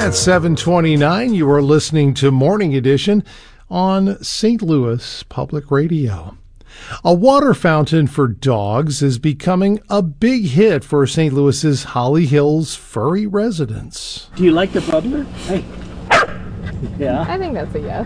At 7:29, you are listening to Morning Edition on St. Louis Public Radio. A water fountain for dogs is becoming a big hit for St. Louis's Holly Hills furry residents. Do you like the bubbler? Hey. Yeah. I think that's a yes.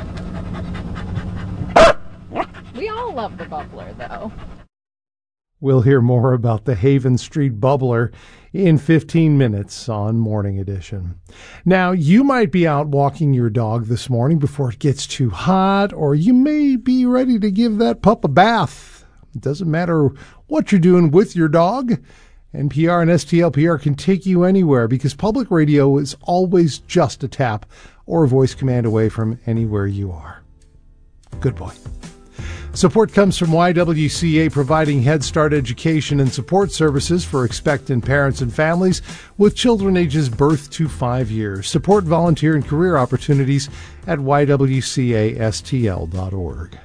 We all love the bubbler, though. We'll hear more about the Haven Street Bubbler in 15 minutes on Morning Edition. Now, you might be out walking your dog this morning before it gets too hot, or you may be ready to give that pup a bath. It doesn't matter what you're doing with your dog. NPR and STLPR can take you anywhere because public radio is always just a tap or a voice command away from anywhere you are. Good boy. Support comes from YWCA, providing Head Start education and support services for expectant parents and families with children ages birth to 5 years. Support volunteer and career opportunities at ywcastl.org.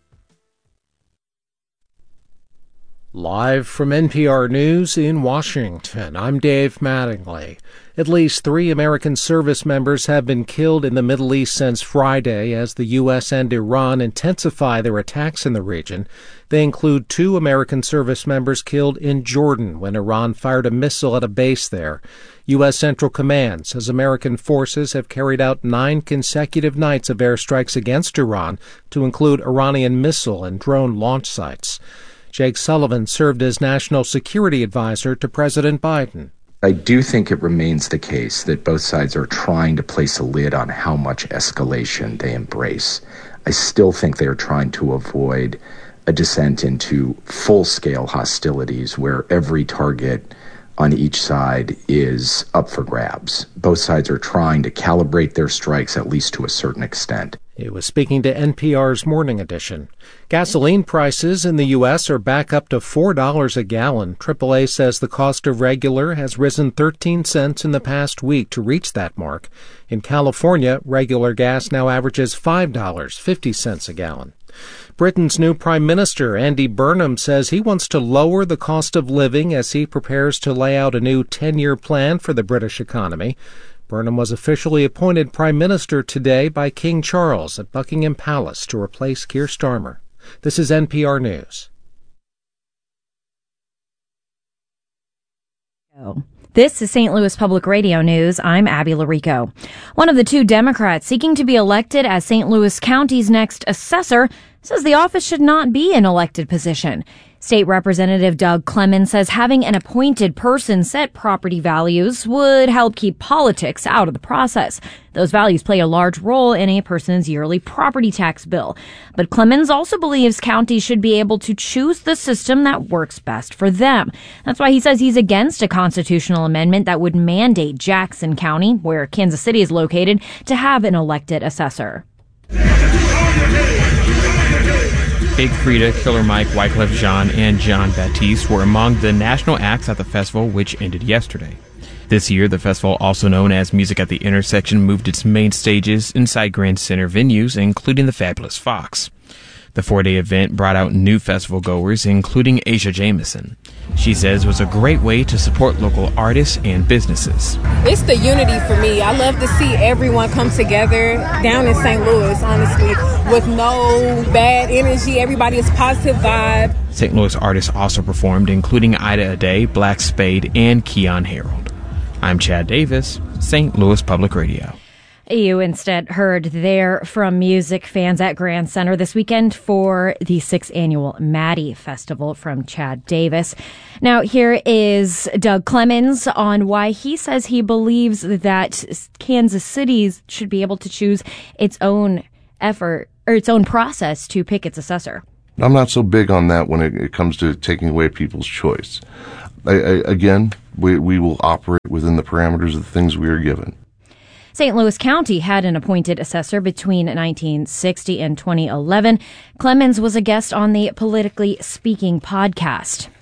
Live from NPR News in Washington, I'm Dave Mattingly. At least 3 American service members have been killed in the Middle East since Friday as the U.S. and Iran intensify their attacks in the region. They include 2 American service members killed in Jordan when Iran fired a missile at a base there. U.S. Central Command says American forces have carried out 9 consecutive nights of airstrikes against Iran, to include Iranian missile and drone launch sites. Jake Sullivan served as National Security Advisor to President Biden. I do think it remains the case that both sides are trying to place a lid on how much escalation they embrace. I still think they are trying to avoid a descent into full-scale hostilities where every target on each side is up for grabs. Both sides are trying to calibrate their strikes, at least to a certain extent. He was speaking to NPR's Morning Edition. Gasoline prices in the U.S. are back up to $4 a gallon. AAA says the cost of regular has risen 13 cents in the past week to reach that mark. In California, regular gas now averages $5.50 a gallon. Britain's new Prime Minister, Andy Burnham, says he wants to lower the cost of living as he prepares to lay out a new 10-year plan for the British economy. Burnham was officially appointed Prime Minister today by King Charles at Buckingham Palace to replace Keir Starmer. This is NPR News. This is St. Louis Public Radio News. I'm Abby Larico. One of the 2 Democrats seeking to be elected as St. Louis County's next assessor says the office should not be an elected position. State Representative Doug Clemens says having an appointed person set property values would help keep politics out of the process. Those values play a large role in a person's yearly property tax bill. But Clemens also believes counties should be able to choose the system that works best for them. That's why he says he's against a constitutional amendment that would mandate Jackson County, where Kansas City is located, to have an elected assessor. Big Frida, Killer Mike, Wyclef Jean, and John Baptiste were among the national acts at the festival, which ended yesterday. This year, the festival, also known as Music at the Intersection, moved its main stages inside Grand Center venues, including the Fabulous Fox. The 4-day event brought out new festival goers, including Asia Jameson. She says it was a great way to support local artists and businesses. It's the unity for me. I love to see everyone come together down in St. Louis, honestly, with no bad energy. Everybody is positive vibe. St. Louis artists also performed, including Ida Ade, Black Spade, and Keon Harold. I'm Chad Davis, St. Louis Public Radio. You instead heard there from music fans at Grand Center this weekend for the 6th annual Maddie Festival from Chad Davis. Now, here is Doug Clemens on why he says he believes that Kansas City should be able to choose its own effort or its own process to pick its assessor. I'm not so big on that when it comes to taking away people's choice. Again, we will operate within the parameters of the things we are given. St. Louis County had an appointed assessor between 1960 and 2011. Clemens was a guest on the Politically Speaking podcast.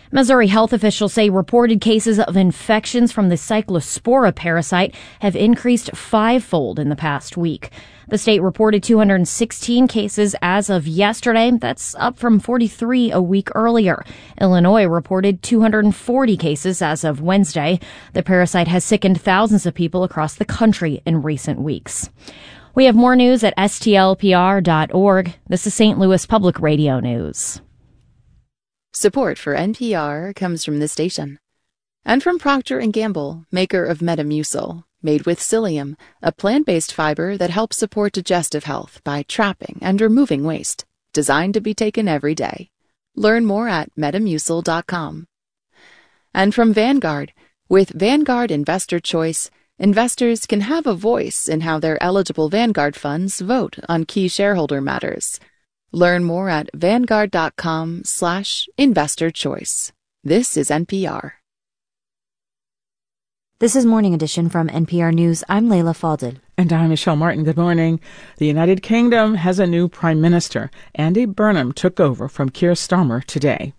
Missouri health officials say reported cases of infections from the Cyclospora parasite have increased fivefold in the past week. The state reported 216 cases as of yesterday. That's up from 43 a week earlier. Illinois reported 240 cases as of Wednesday. The parasite has sickened thousands of people across the country in recent weeks. We have more news at stlpr.org. This is St. Louis Public Radio News. Support for NPR comes from this station and from Procter & Gamble, maker of Metamucil, made with psyllium, a plant-based fiber that helps support digestive health by trapping and removing waste, designed to be taken every day. Learn more at metamucil.com. And from Vanguard, with Vanguard Investor Choice, investors can have a voice in how their eligible Vanguard funds vote on key shareholder matters. Learn more at vanguard.com/investor choice. This is NPR. This is Morning Edition from NPR News. I'm Layla Falded. And I'm Michelle Martin. Good morning. The United Kingdom has a new prime minister. Andy Burnham took over from Keir Starmer today.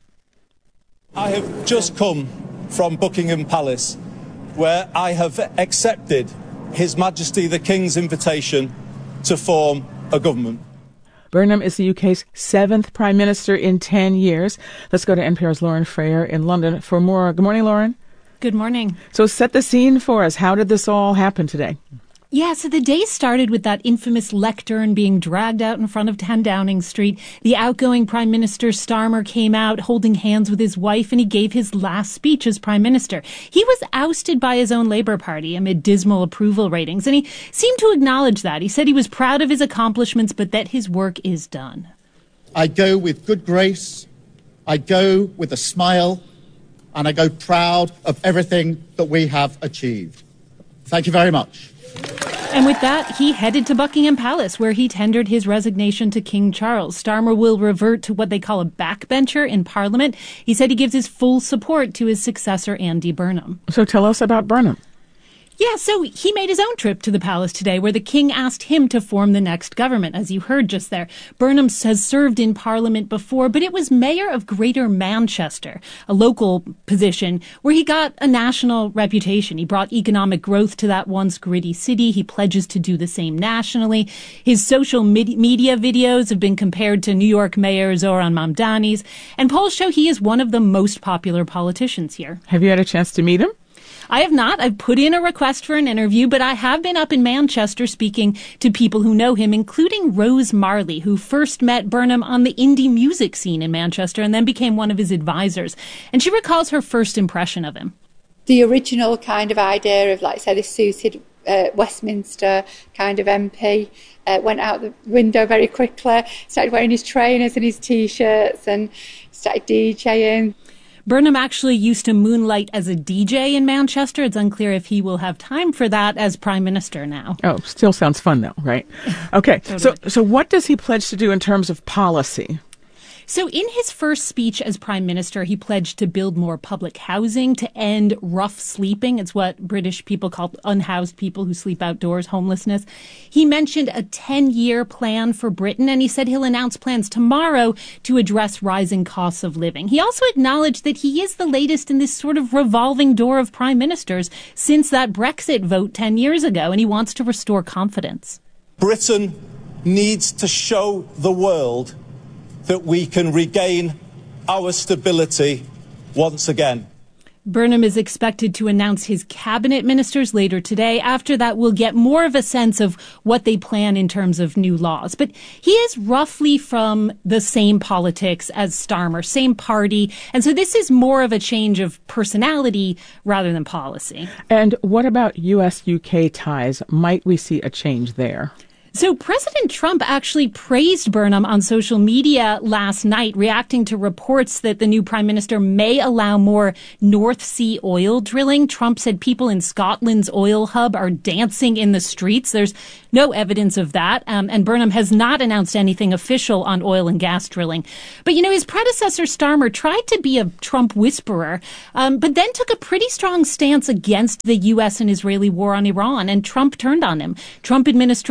I have just come from Buckingham Palace, where I have accepted His Majesty the King's invitation to form a government. Burnham is the UK's 7th prime minister in 10 years. Let's go to NPR's Lauren Frayer in London for more. Good morning, Lauren. Good morning. So set the scene for us. How did this all happen today? Yeah, so the day started with that infamous lectern being dragged out in front of 10 Downing Street. The outgoing Prime Minister Starmer came out holding hands with his wife, and he gave his last speech as Prime Minister. He was ousted by his own Labour Party amid dismal approval ratings, and he seemed to acknowledge that. He said he was proud of his accomplishments, but that his work is done. I go with good grace, I go with a smile, and I go proud of everything that we have achieved. Thank you very much. And with that, he headed to Buckingham Palace, where he tendered his resignation to King Charles. Starmer will revert to what they call a backbencher in Parliament. He said he gives his full support to his successor, Andy Burnham. So tell us about Burnham. Yeah, so he made his own trip to the palace today, where the king asked him to form the next government, as you heard just there. Burnham has served in Parliament before, but it was mayor of Greater Manchester, a local position where he got a national reputation. He brought economic growth to that once gritty city. He pledges to do the same nationally. His social media videos have been compared to New York Mayor Zoran Mamdani's, and polls show he is one of the most popular politicians here. Have you had a chance to meet him? I have not. I've put in a request for an interview, but I have been up in Manchester speaking to people who know him, including Rose Marley, who first met Burnham on the indie music scene in Manchester and then became one of his advisors. And she recalls her first impression of him. The original kind of idea of, like, say, the suited Westminster kind of MP went out the window very quickly, started wearing his trainers and his T-shirts and started DJing. Burnham actually used to moonlight as a DJ in Manchester. It's unclear if he will have time for that as Prime Minister now. Oh, still sounds fun though, right? Okay, Totally. So what does he pledge to do in terms of policy? So in his first speech as Prime Minister, he pledged to build more public housing, to end rough sleeping. It's what British people call unhoused people who sleep outdoors, homelessness. He mentioned a 10-year plan for Britain, and he said he'll announce plans tomorrow to address rising costs of living. He also acknowledged that he is the latest in this sort of revolving door of prime ministers since that Brexit vote 10 years ago, and he wants to restore confidence. Britain needs to show the world that we can regain our stability once again. Burnham is expected to announce his cabinet ministers later today. After that, we'll get more of a sense of what they plan in terms of new laws. But he is roughly from the same politics as Starmer, same party. And so this is more of a change of personality rather than policy. And what about U.S.-UK ties? Might we see a change there? So President Trump actually praised Burnham on social media last night, reacting to reports that the new prime minister may allow more North Sea oil drilling. Trump said people in Scotland's oil hub are dancing in the streets. There's no evidence of that. And Burnham has not announced anything official on oil and gas drilling. But, you know, his predecessor Starmer tried to be a Trump whisperer, but then took a pretty strong stance against the U.S. and Israeli war on Iran. And Trump turned on him. Trump administration officials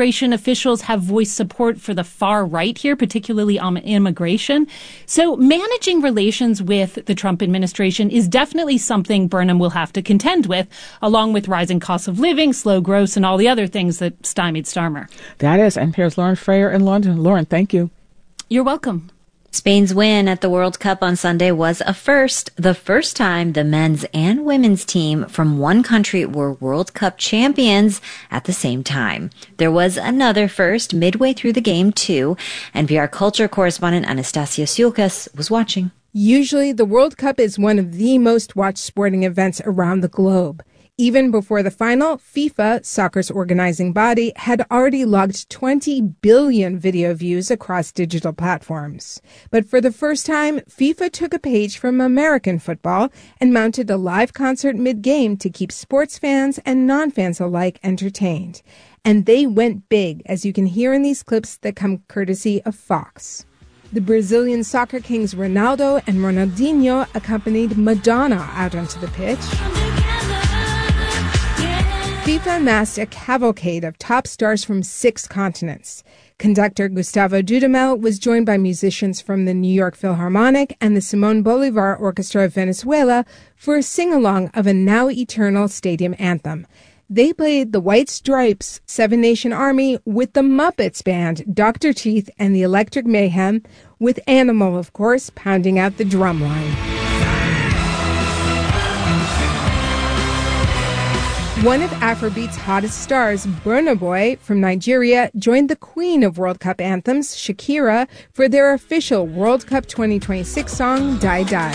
officials have voiced support for the far right here, particularly on immigration. So managing relations with the Trump administration is definitely something Burnham will have to contend with, along with rising costs of living, slow growth, and all the other things that stymied Starmer. That is NPR's Lauren Frayer in London. Lauren, thank you. You're welcome. Spain's win at the World Cup on Sunday was a first. The first time the men's and women's team from one country were World Cup champions at the same time. There was another first midway through the game, too. NPR culture correspondent Anastasia Tsiolkas was watching. Usually, the World Cup is one of the most watched sporting events around the globe. Even before the final, FIFA, soccer's organizing body, had already logged 20 billion video views across digital platforms. But for the first time, FIFA took a page from American football and mounted a live concert mid-game to keep sports fans and non-fans alike entertained. And they went big, as you can hear in these clips that come courtesy of Fox. The Brazilian soccer kings Ronaldo and Ronaldinho accompanied Madonna out onto the pitch. FIFA amassed a cavalcade of top stars from 6 continents. Conductor Gustavo Dudamel was joined by musicians from the New York Philharmonic and the Simón Bolívar Orchestra of Venezuela for a sing-along of a now eternal stadium anthem. They played the White Stripes' Seven Nation Army with the Muppets Band, Dr. Teeth, and the Electric Mayhem, with Animal, of course, pounding out the drum line. One of Afrobeat's hottest stars, Burna Boy from Nigeria, joined the queen of World Cup anthems, Shakira, for their official World Cup 2026 song, Die Die.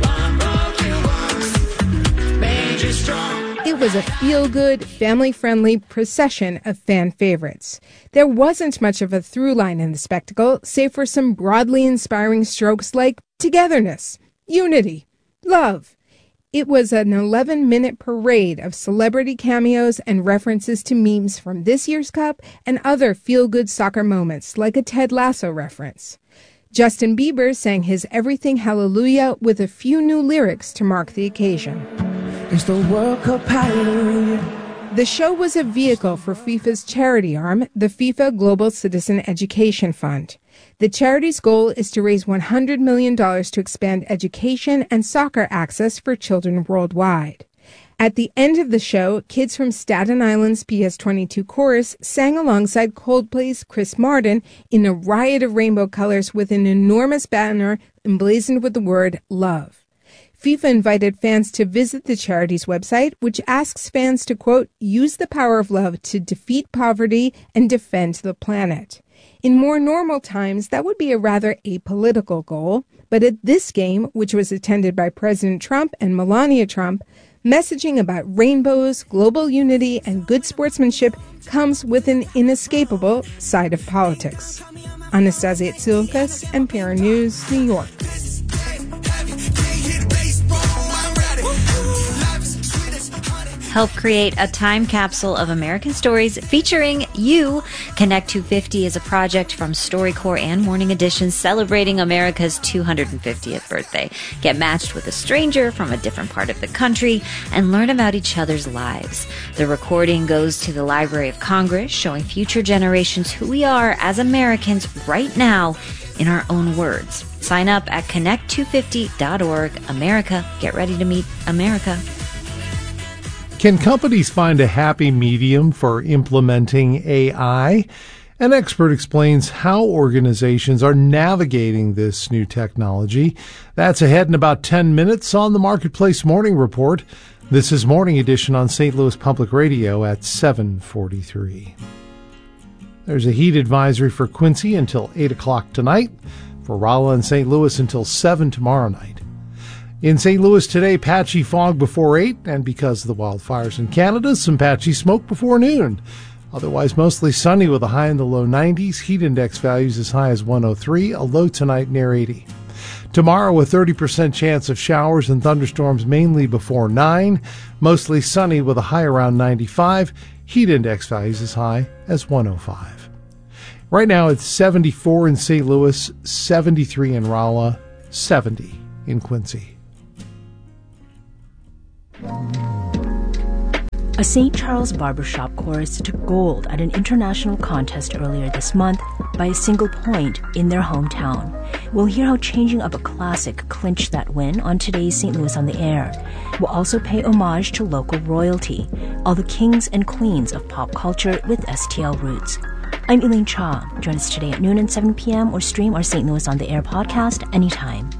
It was a feel-good, family-friendly procession of fan favorites. There wasn't much of a through line in the spectacle, save for some broadly inspiring strokes like togetherness, unity, love. It was an 11-minute parade of celebrity cameos and references to memes from this year's Cup and other feel-good soccer moments, like a Ted Lasso reference. Justin Bieber sang his Everything Hallelujah with a few new lyrics to mark the occasion. It's the World Cup Hallelujah. The show was a vehicle for FIFA's charity arm, the FIFA Global Citizen Education Fund. The charity's goal is to raise $100 million to expand education and soccer access for children worldwide. At the end of the show, kids from Staten Island's PS22 chorus sang alongside Coldplay's Chris Martin in a riot of rainbow colors with an enormous banner emblazoned with the word love. FIFA invited fans to visit the charity's website, which asks fans to, quote, use the power of love to defeat poverty and defend the planet. In more normal times, that would be a rather apolitical goal, but at this game, which was attended by President Trump and Melania Trump, messaging about rainbows, global unity, and good sportsmanship comes with an inescapable side of politics. Anastasia Tsiolkas, NPR News, New York. Help create a time capsule of American stories featuring you. Connect 250 is a project from StoryCorps and Morning Edition celebrating America's 250th birthday. Get matched with a stranger from a different part of the country and learn about each other's lives. The recording goes to the Library of Congress, showing future generations who we are as Americans right now in our own words. Sign up at connect250.org. America, get ready to meet America. Can companies find a happy medium for implementing AI? An expert explains how organizations are navigating this new technology. That's ahead in about 10 minutes on the Marketplace Morning Report. This is Morning Edition on St. Louis Public Radio at 7:43. There's a heat advisory for Quincy until 8 o'clock tonight, for Rolla and St. Louis until 7 tomorrow night. In St. Louis today, patchy fog before 8, and because of the wildfires in Canada, some patchy smoke before noon. Otherwise, mostly sunny with a high in the low 90s, heat index values as high as 103, a low tonight near 80. Tomorrow, a 30% chance of showers and thunderstorms mainly before 9, mostly sunny with a high around 95, heat index values as high as 105. Right now, it's 74 in St. Louis, 73 in Rolla, 70 in Quincy. A St. Charles barbershop chorus took gold at an international contest earlier this month by a single point in their hometown. We'll hear how changing up a classic clinched that win on today's St. Louis on the Air. We'll also pay homage to local royalty, all the kings and queens of pop culture with STL roots. I'm Elaine Cha. Join us today at noon and 7 p.m. or stream our St. Louis on the Air podcast anytime.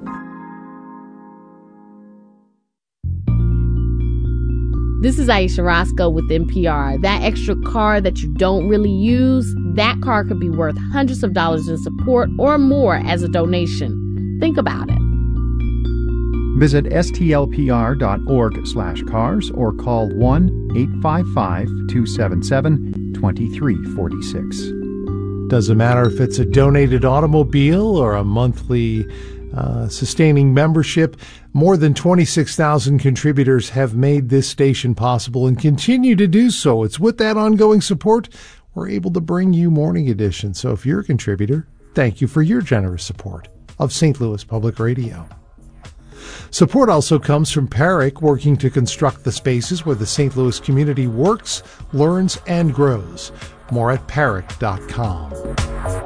This is Aisha Roscoe with NPR. That extra car that you don't really use, that car could be worth hundreds of dollars in support or more as a donation. Think about it. Visit stlpr.org/cars or call 1-855-277-2346. Doesn't matter if it's a donated automobile or a monthly sustaining membership. More than 26,000 contributors have made this station possible and continue to do so. It's with that ongoing support we're able to bring you Morning Edition. So if you're a contributor, thank you for your generous support of St. Louis Public Radio. Support also comes from PARIC, working to construct the spaces where the St. Louis community works, learns, and grows. More at PARIC.com.